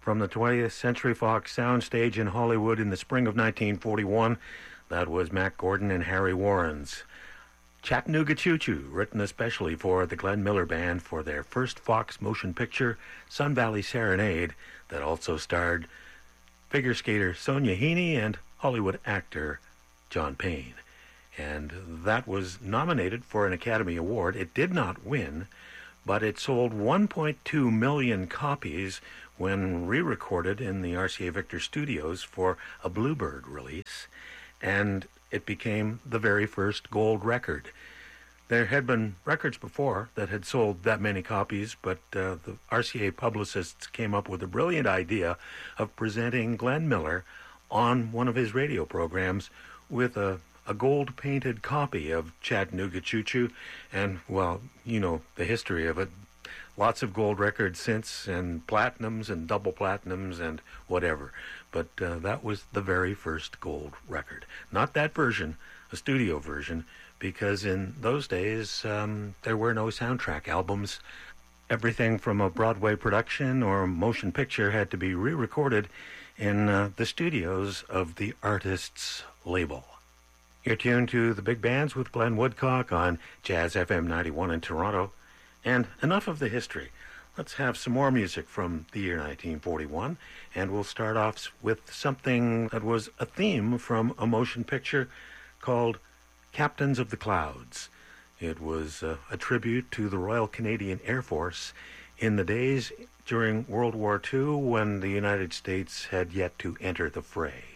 From the 20th Century Fox soundstage in Hollywood in the spring of 1941, that was Mack Gordon and Harry Warren's Chattanooga Choo Choo, written especially for the Glenn Miller Band for their first Fox motion picture, Sun Valley Serenade, that also starred figure skater Sonia Heaney and Hollywood actor John Payne. And that was nominated for an Academy Award. It did not win, but it sold 1.2 million copies when re-recorded in the RCA Victor Studios for a Bluebird release, and it became the very first gold record. There had been records before that had sold that many copies, but the RCA publicists came up with a brilliant idea of presenting Glenn Miller on one of his radio programs with a gold-painted copy of Chattanooga Choo Choo, and, well, you know the history of it. Lots of gold records since, and platinums and double platinums and whatever. But that was the very first gold record. Not that version, a studio version, because in those days there were no soundtrack albums. Everything from a Broadway production or motion picture had to be re-recorded in the studios of the artist's label. You're tuned to the Big Bands with Glenn Woodcock on Jazz FM 91 in Toronto. And enough of the history. Let's have some more music from the year 1941, and we'll start off with something that was a theme from a motion picture called Captains of the Clouds. It was a tribute to the Royal Canadian Air Force in the days during World War II when the United States had yet to enter the fray.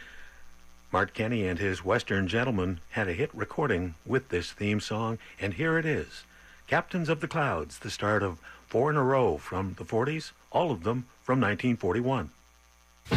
Mart Kenny and his Western Gentlemen had a hit recording with this theme song, and here it is. Captains of the Clouds, the start of 4 in a row from the 40s, all of them from 1941.